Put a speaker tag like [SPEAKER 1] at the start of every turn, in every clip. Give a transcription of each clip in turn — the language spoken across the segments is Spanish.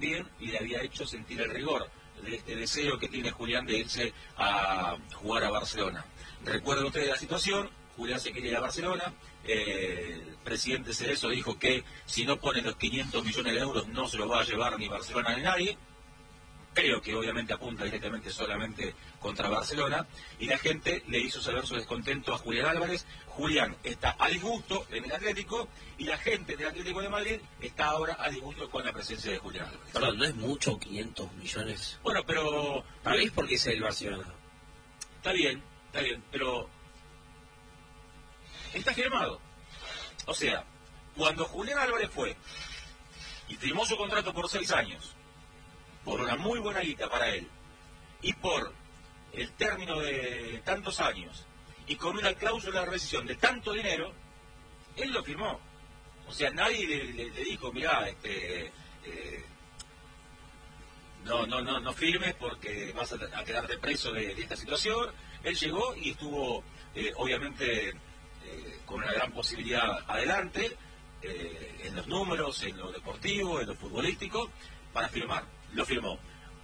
[SPEAKER 1] también le había hecho sentir el rigor de este deseo que tiene Julián de irse a jugar a Barcelona. Recuerden ustedes la situación, Julián se quería ir a Barcelona, el presidente Cerezo dijo que si no ponen los 500 millones de euros no se los va a llevar ni Barcelona ni nadie. Creo que obviamente apunta directamente solamente contra Barcelona, y la gente le hizo saber su descontento a Julián Álvarez. Julián está a disgusto en el Atlético, y la gente del Atlético de Madrid está ahora a disgusto con la presencia de Julián Álvarez.
[SPEAKER 2] Perdón, ¿no es mucho 500 millones?
[SPEAKER 1] Bueno, pero...
[SPEAKER 2] Para mí es porque es el Barcelona.
[SPEAKER 1] Está bien, pero... está firmado. O sea, cuando Julián Álvarez fue y firmó su contrato por 6 años, por una muy buena guita para él, y por el término de tantos años, y con una cláusula de rescisión de tanto dinero, él lo firmó. O sea, nadie le dijo, mirá, no firmes porque vas a quedarte preso de esta situación. Él llegó y estuvo, obviamente, con una gran posibilidad adelante, en los números, en lo deportivo, en lo futbolístico, para firmar. Lo firmó.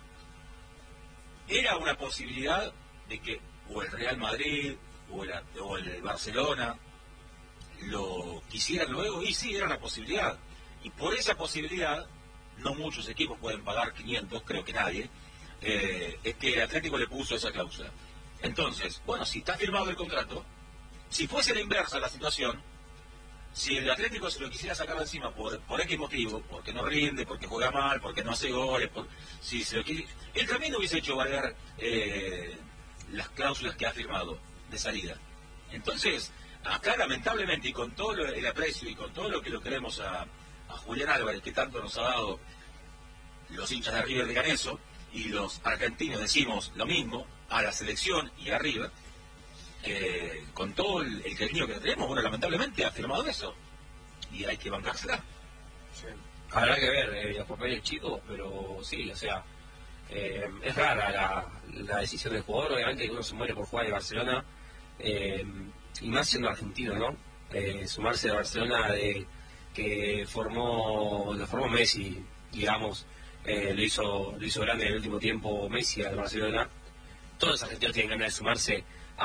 [SPEAKER 1] Era una posibilidad de que o el Real Madrid o el Barcelona lo quisieran luego, y sí, era una posibilidad. Y por esa posibilidad, no muchos equipos pueden pagar 500, creo que nadie, es que el Atlético le puso esa cláusula. Entonces, bueno, si está firmado el contrato, si fuese la inversa la situación, si el Atlético se lo quisiera sacar de encima por X motivo, porque no rinde, porque juega mal, porque no hace goles, si se lo él también hubiese hecho valer las cláusulas que ha firmado de salida. Entonces, acá lamentablemente, y con todo el aprecio y con todo lo que lo queremos a Julián Álvarez, que tanto nos ha dado los hinchas de River de Ganeso, y los argentinos decimos lo mismo, a la selección y a River, con todo el cariño que tenemos, bueno, lamentablemente ha firmado eso, y hay que bancársela.
[SPEAKER 2] Sí. Habrá que ver los papeles chicos, pero sí, o sea, es rara la decisión del jugador. Obviamente que uno se muere por jugar en Barcelona, y más siendo argentino, ¿no? Sumarse a Barcelona que lo formó Messi, digamos, lo hizo grande en el último tiempo Messi al Barcelona. Todos los argentinos tienen ganas de sumarse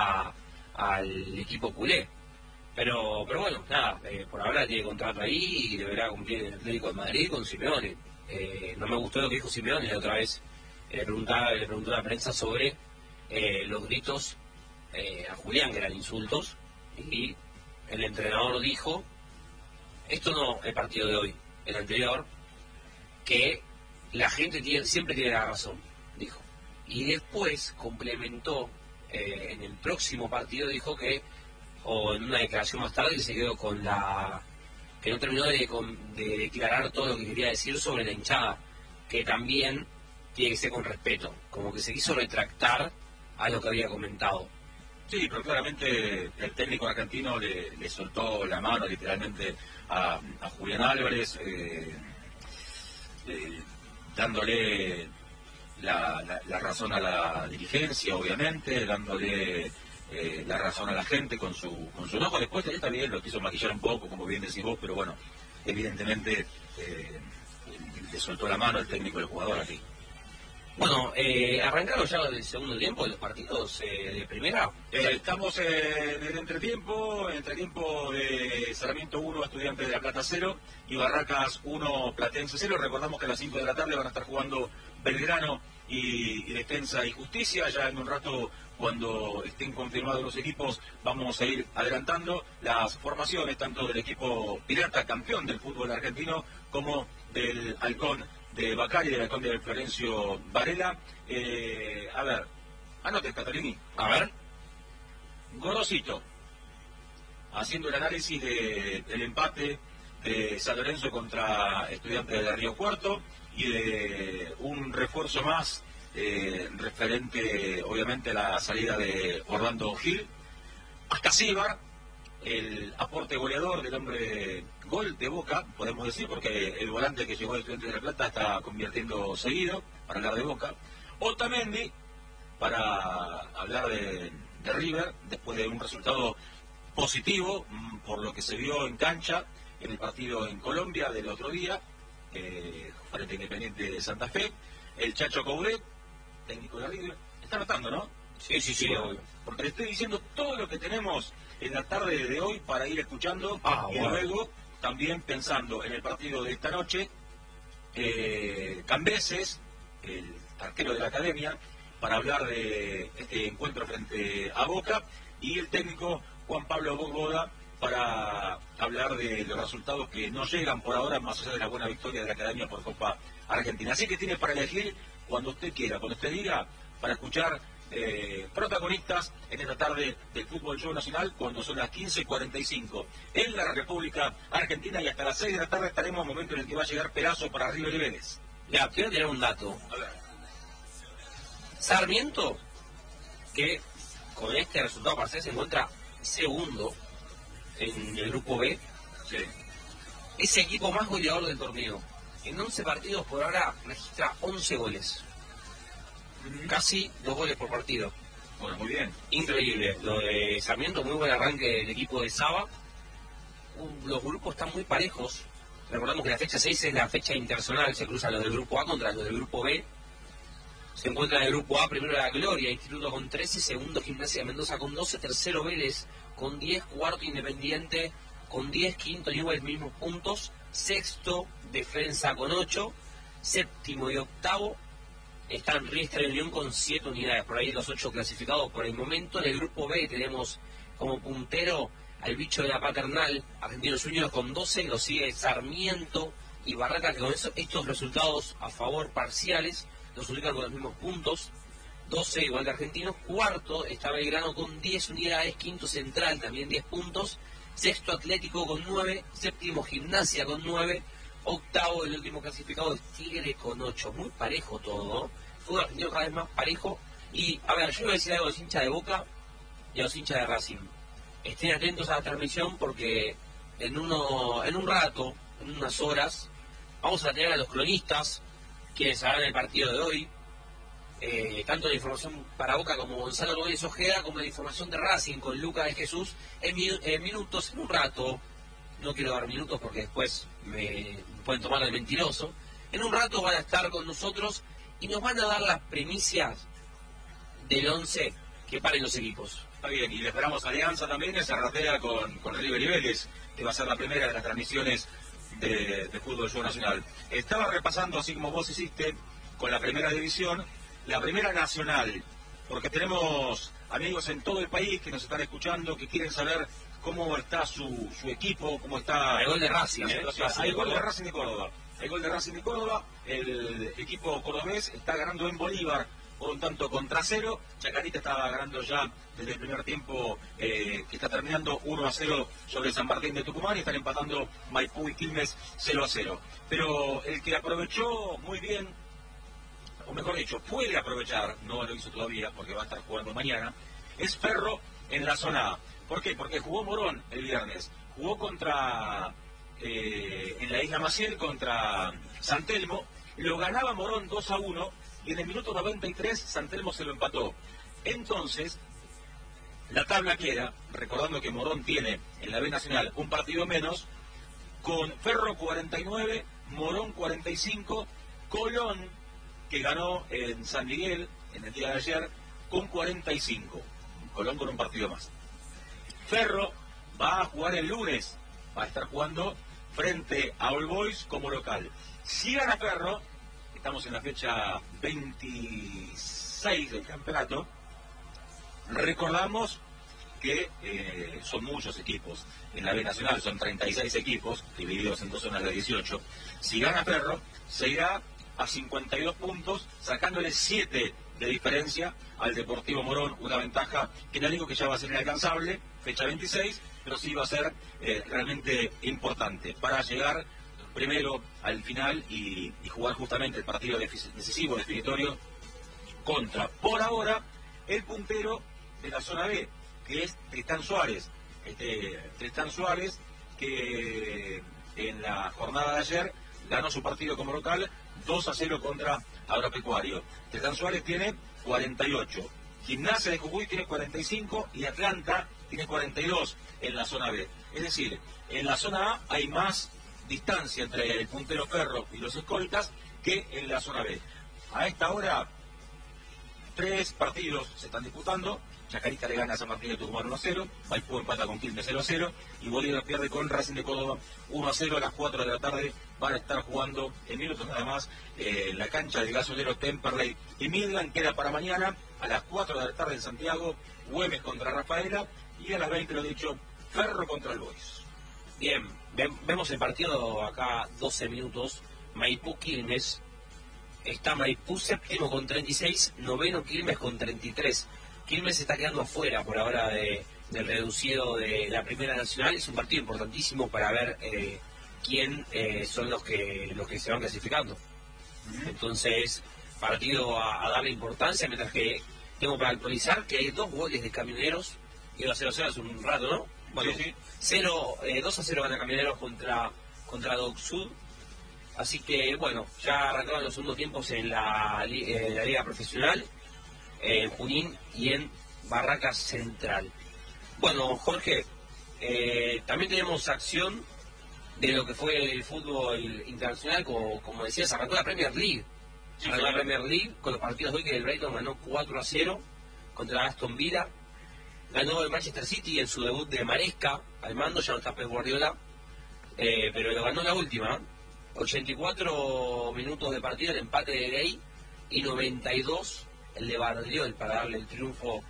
[SPEAKER 2] al equipo culé, pero bueno, nada, por ahora tiene contrato ahí y deberá cumplir en el Atlético de Madrid con Simeone. No me gustó lo que dijo Simeone la otra vez. Le preguntó a la prensa sobre los gritos a Julián, que eran insultos, y el entrenador dijo, esto no el partido de hoy, el anterior, que la gente siempre tiene la razón, dijo. Y después complementó, en el próximo partido dijo o en una declaración más tarde, que se quedó con que no terminó de declarar todo lo que quería decir sobre la hinchada, que también tiene que ser con respeto, como que se quiso retractar a lo que había comentado.
[SPEAKER 1] Sí, pero claramente el técnico argentino le soltó la mano literalmente a Julián Álvarez, dándole la razón a la dirigencia, obviamente, dándole la razón a la gente con su enojo. Después él también lo quiso maquillar un poco, como bien decís vos, pero bueno, evidentemente le soltó la mano el técnico del jugador aquí.
[SPEAKER 2] Bueno, arrancaron ya el segundo tiempo de los partidos de primera.
[SPEAKER 1] Estamos en el entretiempo de Sarmiento 1, Estudiantes de La Plata 0 y Barracas 1, Platense 0. Recordamos que a las 5 de la tarde van a estar jugando Belgrano y Defensa y Justicia. Ya en un rato, cuando estén confirmados los equipos, vamos a ir adelantando las formaciones tanto del equipo pirata, campeón del fútbol argentino, como del Halcón de Bacari, del Halcón de Florencio Varela. A ver, anote, Catalini.
[SPEAKER 2] A ver.
[SPEAKER 1] Gorosito, haciendo el análisis del empate de San Lorenzo contra Estudiantes de Río Cuarto y de un refuerzo más referente, obviamente, a la salida de Orlando Gil. Hasta Silva, el aporte goleador del hombre gol de Boca, podemos decir, porque el volante que llegó de Estudiantes de La Plata está convirtiendo seguido, para hablar de Boca. Otamendi, para hablar de River, después de un resultado positivo, por lo que se vio en cancha en el partido en Colombia del otro día. frente a Independiente de Santa Fe. El Chacho Coudet, técnico de River. Está anotando, ¿no?
[SPEAKER 2] Sí,
[SPEAKER 1] Bueno, porque le estoy diciendo todo lo que tenemos en la tarde de hoy para ir escuchando y
[SPEAKER 2] bueno.
[SPEAKER 1] luego también pensando en el partido de esta noche. Cambeses, el arquero de la academia, para hablar de este encuentro frente a Boca, y el técnico Juan Pablo Bogoda para hablar de los resultados que no llegan por ahora, más allá de la buena victoria de la academia por Copa Argentina. Así que tiene para elegir cuando usted quiera, cuando usted diga, para escuchar protagonistas en esta tarde del Fútbol Show Nacional, cuando son las 15:45 en la República Argentina, y hasta las 6 de la tarde estaremos en el momento en el que va a llegar Perazo para River y Vélez.
[SPEAKER 2] Ya, quiero tener un dato.
[SPEAKER 1] A ver.
[SPEAKER 2] Sarmiento, que con este resultado parcial se encuentra segundo en el grupo B,
[SPEAKER 1] Sí.
[SPEAKER 2] es el equipo más goleador del torneo. En 11 partidos por ahora registra 11 goles. Casi 2 goles por partido.
[SPEAKER 1] Bueno, muy bien.
[SPEAKER 2] Increíble. Lo de Sarmiento, muy buen arranque del equipo de Saba. Los grupos están muy parejos. Recordamos que la fecha 6 es la fecha internacional. Se cruzan los del grupo A contra los del grupo B. Se encuentra en el grupo A primero la Gloria, Instituto con 13, segundo Gimnasia de Mendoza con 12, tercero Vélez con 10, cuarto Independiente con 10, quinto Newell's mismos puntos, sexto Defensa con 8, séptimo y octavo están Riestra y Unión con 7 unidades, por ahí los 8 clasificados por el momento. En el grupo B tenemos como puntero al bicho de la Paternal, Argentinos Juniors con 12, lo sigue Sarmiento y Barraca, que con estos resultados a favor parciales los ubican con los mismos puntos, 12 igual que Argentinos. Cuarto está Belgrano con 10 unidades, quinto Central también 10 puntos, sexto Atlético con 9, séptimo Gimnasia con 9, octavo el último clasificado es Tigre con 8, muy parejo todo, fútbol argentino cada vez más parejo. Y a ver, yo voy a decir algo a los hinchas de Boca y a los hinchas de Racing, estén atentos a la transmisión porque en un rato, en unas horas, vamos a tener a los cronistas quienes harán el partido de hoy, tanto la información para Boca como Gonzalo Rodríguez Ojeda, como la información de Racing con Lucas de Jesús, en minutos, en un rato. No quiero dar minutos porque después me pueden tomar de mentiroso. En un rato van a estar con nosotros y nos van a dar las primicias del 11 que paren los equipos.
[SPEAKER 1] Está bien, y le esperamos a Alianza también, esa ratera con River y Vélez, que va a ser la primera de las transmisiones de Fútbol Show Nacional. Estaba repasando, así como vos hiciste, con la primera división, la primera nacional, porque tenemos amigos en todo el país que nos están escuchando, que quieren saber cómo está su equipo, cómo está...
[SPEAKER 2] El gol de Racing,
[SPEAKER 1] Hay gol de Racing de Córdoba. Hay gol de Racing de Córdoba, el equipo cordobés está ganando en Bolívar por un tanto contra 0. Chacarita estaba ganando ya desde el primer tiempo, que está terminando 1-0 sobre San Martín de Tucumán, y están empatando Maipú y Quilmes 0-0. Pero el que aprovechó muy bien, o mejor dicho, puede aprovechar, no lo hizo todavía porque va a estar jugando mañana, es Ferro en la zona A. ¿Por qué? Porque jugó Morón el viernes, jugó contra, en la Isla Maciel contra San Telmo, lo ganaba Morón 2-1, y en el minuto 93 San Telmo se lo empató. Entonces, la tabla queda, recordando que Morón tiene en la B Nacional un partido menos, con Ferro 49, Morón 45, Colón, que ganó en San Miguel en el día de ayer, con 45. Colón con un partido más. Ferro va a jugar el lunes, va a estar jugando frente a All Boys como local. Si gana Ferro, estamos en la fecha 26 del campeonato, recordamos que son muchos equipos en la B Nacional, son 36 equipos divididos en 2 zonas de 18. Si gana Ferro, se irá a 52 puntos, sacándole 7 de diferencia al Deportivo Morón, una ventaja que no digo que ya va a ser inalcanzable, fecha 26, pero sí va a ser realmente importante para llegar primero al final y jugar justamente el partido decisivo, definitorio, contra, por ahora, el puntero de la zona B, que es Tristán Suárez. Tristán Suárez, que en la jornada de ayer ganó su partido como local 2-0 contra Agropecuario. Tristán Suárez tiene 48, Gimnasia de Jujuy tiene 45 y Atlanta tiene 42 en la zona B. Es decir, en la zona A hay más distancia entre el puntero Ferro y los escoltas que en la zona B. A esta hora, 3 partidos se están disputando. Chacarita le gana a San Martín de Tucumán 1-0, Maipú empata con Quilmes 0-0 y Bolívar pierde con Racing de Córdoba 1-0. A las 4 de la tarde van a estar jugando en minutos nada más la cancha del gasolero Temperley y Midland. Queda para mañana a las 4 de la tarde en Santiago, Güemes contra Rafaela y a las 20, lo dicho, Ferro contra el Boys.
[SPEAKER 2] Bien, vemos el partido acá 12 minutos, Maipú Quilmes. Está Maipú séptimo con 36, noveno Quilmes con 33. Quilmes se está quedando afuera por ahora del reducido de la Primera Nacional. Es un partido importantísimo para ver quién son los que se van clasificando. Entonces, partido a darle importancia, mientras que tengo para actualizar que hay 2 goles de Camioneros. Iba a 0-0 hace un rato, ¿no? Bueno,
[SPEAKER 1] sí.
[SPEAKER 2] 2-0 gana Camioneros contra Doc Sud. Así que, bueno, ya arrancaron los segundos tiempos en la Liga Profesional, en Junín y en Barracas Central. Bueno, Jorge, también tenemos acción de lo que fue el fútbol internacional, como decías, arrancó la Premier League. Arrancó la Premier League con los partidos de hoy, que el Brighton ganó 4-0 contra Aston Villa. Ganó el Manchester City en su debut de Maresca al mando, ya no está Pep Guardiola, pero lo ganó la última. 84 minutos de partido, el empate de Gay, y 92 el de Bardiol para darle el triunfo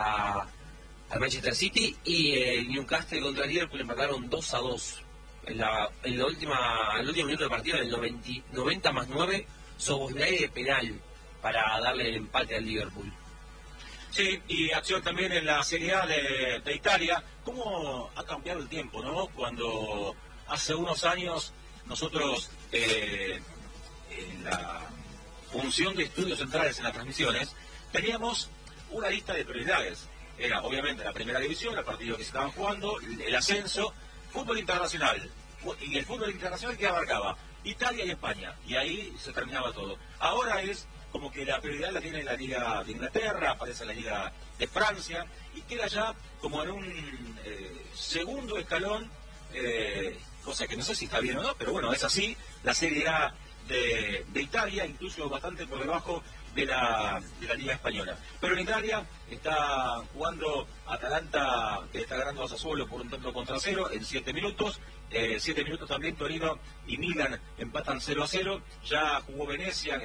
[SPEAKER 2] al Manchester City, y el Newcastle contra el Liverpool empataron 2-2 en el último minuto de partido, en el 90 más 9, Szoboszlai de penal para darle el empate al Liverpool.
[SPEAKER 1] Sí, y acción también en la Serie A de Italia. ¿Cómo ha cambiado el tiempo, no? Cuando hace unos años nosotros, en la función de estudios centrales en las transmisiones, teníamos una lista de prioridades. Era obviamente la primera división, los partidos que se estaban jugando, el ascenso, fútbol internacional. Y el fútbol internacional que abarcaba Italia y España. Y ahí se terminaba todo. Ahora es como que la prioridad la tiene la Liga de Inglaterra, aparece la Liga de Francia, y queda ya como en un segundo escalón, cosa que no sé si está bien o no, pero bueno, es así, la Serie A de Italia, incluso bastante por debajo de la Liga Española. Pero en Italia está jugando Atalanta, que está ganando a Sassuolo por 1-0 en 7 minutos. 7 minutos también Torino y Milan empatan 0-0. Ya jugó Venecia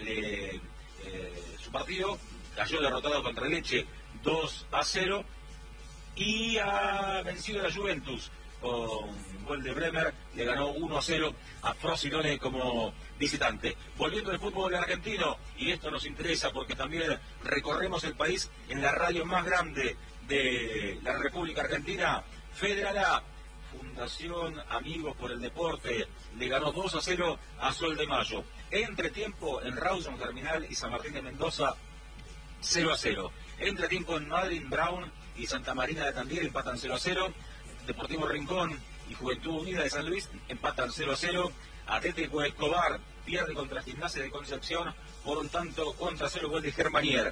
[SPEAKER 1] su partido, cayó derrotado contra Lecce 2-0 y ha vencido a la Juventus con gol de Bremer, le ganó 1-0 a Frosinone como visitante. Volviendo al fútbol argentino, y esto nos interesa porque también recorremos el país en la radio más grande de la República Argentina, Federal A, Fundación Amigos por el Deporte, le ganó 2-0 a Sol de Mayo. Entretiempo en Rawson Terminal y San Martín de Mendoza, 0-0. Entretiempo en Madrid, Brown y Santa Marina de Tandil empatan 0-0. Deportivo Rincón y Juventud Unida de San Luis empatan 0-0. Atlético Escobar pierde contra Gimnasia de Concepción por 1-0, gol de Germanier.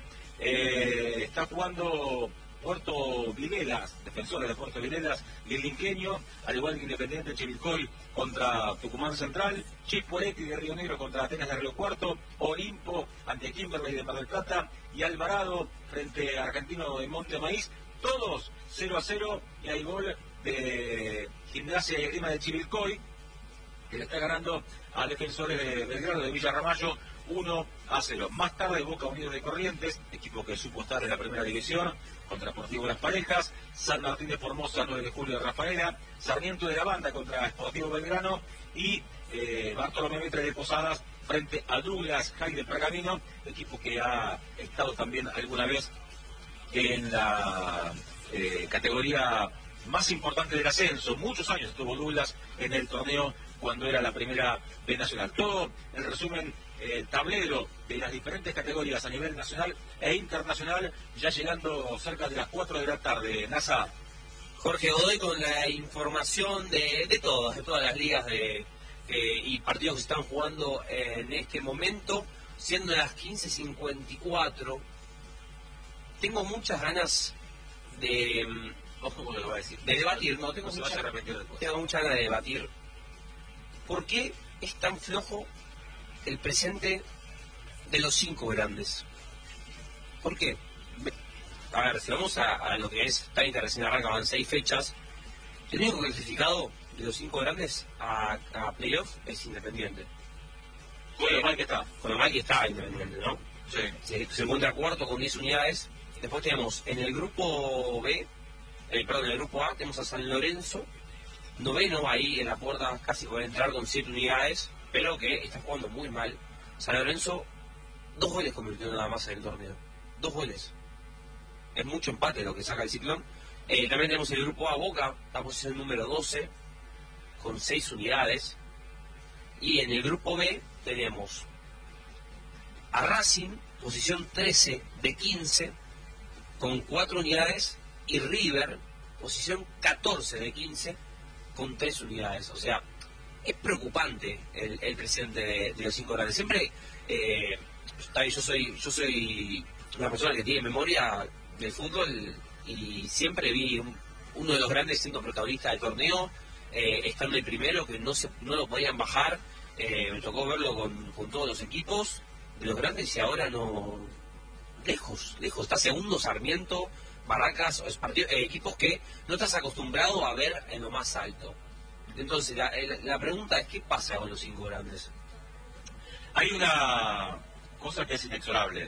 [SPEAKER 1] Está jugando Puerto Vilelas, defensores de Puerto Vilelas, y el Linqueño, al igual que Independiente Chivilcoy contra Tucumán Central, Chipoletti de Río Negro contra Atenas de Río Cuarto, Olimpo ante Kimberley de Mar del Plata y Alvarado frente a Argentino de Monte Maíz, todos 0-0, y hay gol de Gimnasia y Esgrima de Chivilcoy, que le está ganando a Defensores de Belgrano de Villa Ramallo 1-0. Más tarde Boca Unidos de Corrientes, equipo que supo estar en la primera división, contra Sportivo Las Parejas, San Martín de Formosa 9 de julio de Rafaela, Sarmiento de la Banda contra Sportivo Belgrano y Bartolomé Mitre de Posadas frente a Douglas High de Pergamino, equipo que ha estado también alguna vez en la categoría más importante del ascenso. Muchos años estuvo Douglas en el torneo cuando era la primera B nacional. Todo el resumen, tablero de las diferentes categorías a nivel nacional e internacional, ya llegando cerca de las 4 de la tarde. NASA.
[SPEAKER 2] Jorge Godoy con la información de todas las ligas y partidos que se están jugando en este momento, siendo las 15:54. Tengo muchas ganas de
[SPEAKER 1] Ojo con lo que va a decir.
[SPEAKER 2] debatir, no, tengo
[SPEAKER 1] se vaya a arrepentir después.
[SPEAKER 2] muchas ganas de debatir ¿por qué es tan flojo el presente de los 5 grandes? ¿Por qué? A ver, si vamos a lo que es Taita, recién arranca, van 6 fechas, el único clasificado de los 5 grandes a playoff es Independiente.
[SPEAKER 1] Con lo mal que está.
[SPEAKER 2] Con lo mal que está Independiente, ¿no?
[SPEAKER 1] Sí.
[SPEAKER 2] Se encuentra cuarto con 10 unidades. Después tenemos en el grupo B, en el grupo A tenemos a San Lorenzo, noveno ahí en la puerta, casi por entrar con 7 unidades, pero que está jugando muy mal. San Lorenzo, 2 goles convirtió nada más en el torneo. 2 goles. Es mucho empate lo que saca el Ciclón. También tenemos el grupo A, Boca, la posición número 12, con 6 unidades. Y en el grupo B tenemos a Racing, posición 13 de 15, con 4 unidades, y River, posición 14 de 15, con 3 unidades. O sea, es preocupante el presente de los 5 grandes. Siempre, yo soy una persona que tiene memoria del fútbol y siempre vi uno de los grandes siendo protagonista del torneo, estando el primero, que no lo podían bajar. Me tocó verlo con todos los equipos de los grandes y ahora no, lejos, está segundo Sarmiento, Barracas, equipos que no estás acostumbrado a ver en lo más alto. Entonces la pregunta es, ¿qué pasa con los 5 grandes?
[SPEAKER 1] Hay una cosa que es inexorable,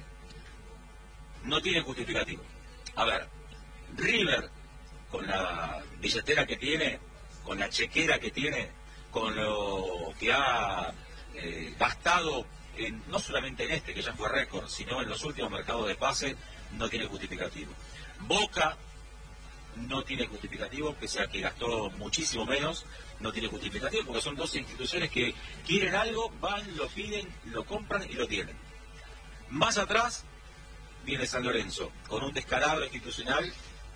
[SPEAKER 1] no tiene justificativo. A ver, River, con la billetera que tiene, con la chequera que tiene, con lo que ha gastado, no solamente en este, que ya fue récord, sino en los últimos mercados de pase, no tiene justificativo. Boca no tiene justificativo, pese a que gastó muchísimo menos, no tiene justificativo, porque son 2 instituciones que quieren algo, van, lo piden, lo compran y lo tienen. Más atrás viene San Lorenzo, con un descalabro institucional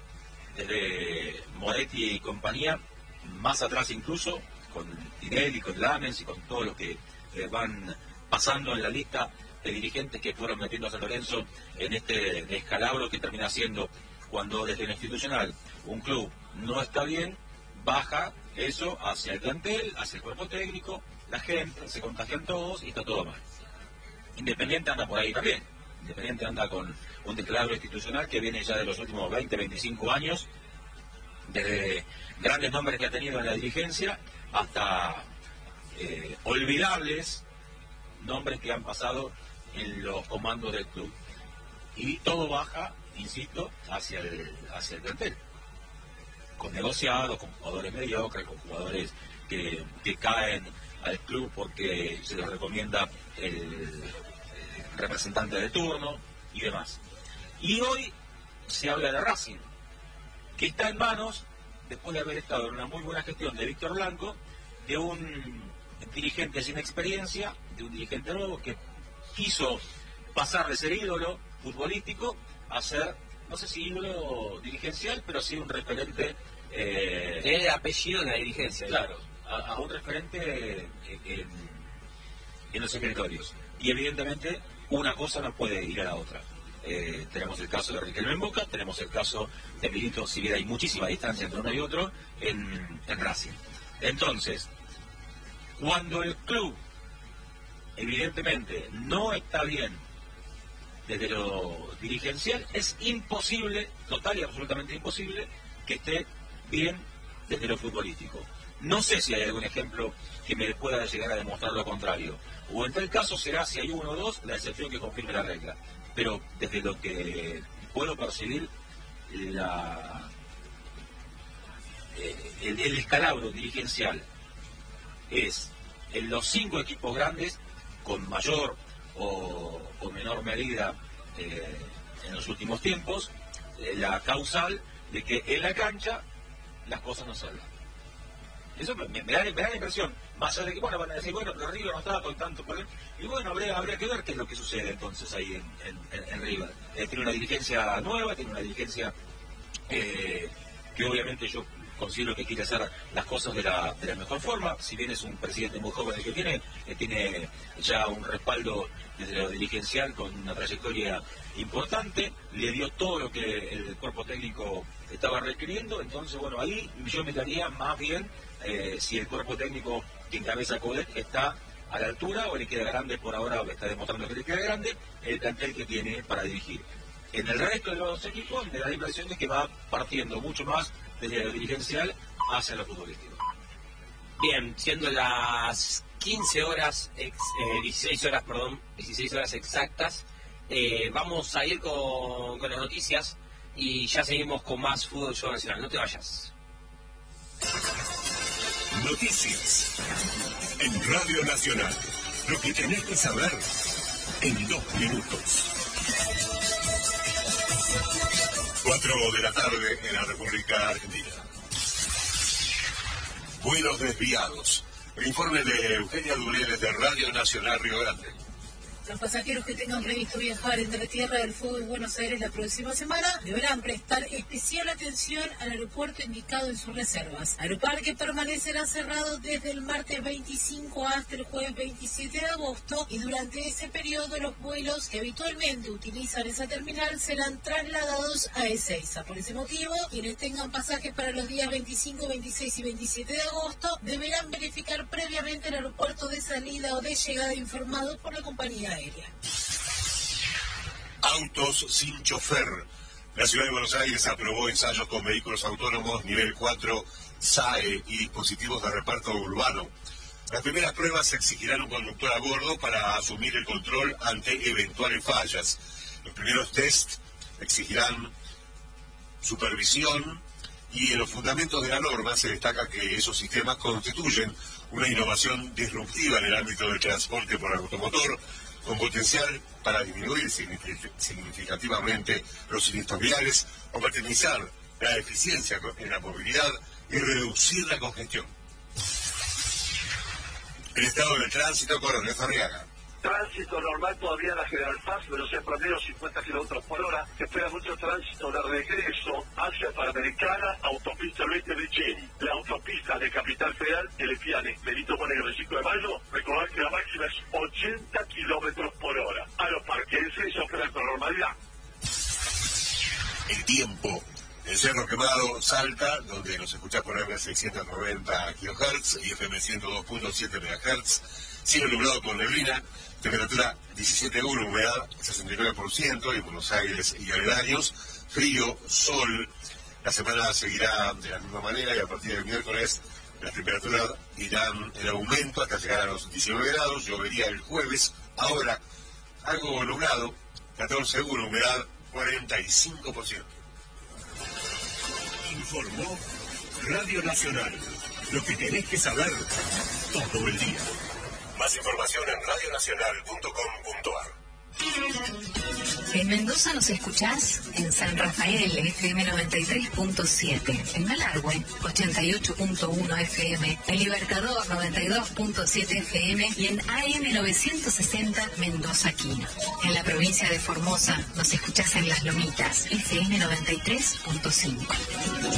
[SPEAKER 1] desde Moretti y compañía, más atrás incluso, con Tinelli, con Lamens y con todos los que van pasando en la lista de dirigentes que fueron metiendo a San Lorenzo en este descalabro que termina siendo, cuando desde lo institucional un club no está bien, baja eso hacia el plantel, hacia el cuerpo técnico, la gente, se contagian todos y está todo mal. Independiente anda por ahí también. Independiente anda con un descalabro institucional que viene ya de los últimos 20, 25 años, desde grandes nombres que ha tenido en la dirigencia hasta olvidables nombres que han pasado en los comandos del club. Y todo baja, insisto, hacia el plantel. Con negociados, con jugadores mediocres, con jugadores que caen al club porque se les recomienda el representante de turno y demás. Y hoy se habla de Racing, que está en manos, después de haber estado en una muy buena gestión de Víctor Blanco, de un dirigente sin experiencia, de un dirigente nuevo que quiso pasar de ser ídolo futbolístico a ser, no sé si ídolo dirigencial, pero sí un referente.
[SPEAKER 2] El apellido en la dirigencia.
[SPEAKER 1] Claro, a un referente en los escritorios. Y evidentemente una cosa no puede ir a la otra. Tenemos el caso de Riquelme en Boca, tenemos el caso de Milito, si bien hay muchísima distancia entre uno y otro, en Racing. Entonces, cuando el club evidentemente no está bien desde lo dirigencial, es imposible, total y absolutamente imposible, que esté bien desde lo futbolístico. No sé si hay algún ejemplo que me pueda llegar a demostrar lo contrario. O en tal caso será, si hay uno o dos, la excepción que confirme la regla. Pero desde lo que puedo percibir, el descalabro dirigencial es en los 5 equipos grandes, con mayor o con menor medida en los últimos tiempos, la causal de que en la cancha las cosas no salen. Eso me da la impresión, más allá de que, bueno, van a decir, bueno, pero River no estaba con tanto problema. Y bueno, habría que ver qué es lo que sucede entonces ahí en River. Tiene una dirigencia nueva, tiene una dirigencia que obviamente yo considero que quiere hacer las cosas de la mejor forma. Si bien es un presidente muy joven el que tiene ya un respaldo desde lo dirigencial con una trayectoria importante, le dio todo lo que el cuerpo técnico estaba requiriendo. Entonces, bueno, ahí yo me daría más bien si el cuerpo técnico que encabeza Coudet está a la altura o le queda grande por ahora, está demostrando que le queda grande el plantel que tiene para dirigir. En el resto de los equipos me da la impresión de que va partiendo mucho más desde lo dirigencial hacia lo futbolístico.
[SPEAKER 2] Bien, siendo las 16 horas exactas, vamos a ir con las noticias y ya seguimos con más Fútbol Show Nacional. No te vayas.
[SPEAKER 3] Noticias en Radio Nacional. Lo que tenés que saber en 2 minutos. 4 de la tarde en la República Argentina. Vuelos desviados. El informe de Eugenia Dublé de Radio Nacional Río Grande.
[SPEAKER 4] Los pasajeros que tengan previsto viajar entre Tierra del Fuego y Buenos Aires la próxima semana deberán prestar especial atención al aeropuerto indicado en sus reservas. Aeroparque permanecerá cerrado desde el martes 25 hasta el jueves 27 de agosto y durante ese periodo los vuelos que habitualmente utilizan esa terminal serán trasladados a Ezeiza. Por ese motivo, quienes tengan pasajes para los días 25, 26 y 27 de agosto deberán verificar previamente el aeropuerto de salida o de llegada informado por la compañía aérea.
[SPEAKER 3] Autos sin chofer. La Ciudad de Buenos Aires aprobó ensayos con vehículos autónomos nivel 4 SAE y dispositivos de reparto urbano. Las primeras pruebas exigirán un conductor a bordo para asumir el control ante eventuales fallas. Los primeros test exigirán supervisión y en los fundamentos de la norma se destaca que esos sistemas constituyen una innovación disruptiva en el ámbito del transporte por automotor, con potencial para disminuir significativamente los siniestros viales, optimizar la eficiencia en la movilidad y reducir la congestión. El estado del tránsito con Ernesto Arriaga.
[SPEAKER 5] Tránsito normal todavía en la General Paz, velocidad promedio 50 km por hora. Se espera mucho tránsito de regreso hacia Panamericana, autopista Luis de Richeri. La autopista de Capital Federal, El Espiane, Benito Juárez, el 5 de mayo. Recordar que la máxima es 80 km por hora. A los parquenses se opera con normalidad.
[SPEAKER 3] El tiempo. En Cerro Quemado, Salta, donde nos escucha por FM 690 kHz y FM 102.7 MHz. Cielo nublado con neblina. Temperatura 17,1, humedad 69%, en Buenos Aires y aledaños, frío, sol. La semana seguirá de la misma manera y a partir del miércoles las temperaturas irán en aumento hasta llegar a los 19 grados, llovería el jueves, ahora algo nublado, 14,1, humedad 45%. Informó Radio Nacional, lo que tenés que saber todo el día. Más información en radionacional.com.ar.
[SPEAKER 6] En Mendoza nos escuchás en San Rafael, FM 93.7, en Malargüe, 88.1 FM, en Libertador, 92.7 FM y en AM 960 Mendoza Quino. En la provincia de Formosa nos escuchás en Las Lomitas, FM 93.5.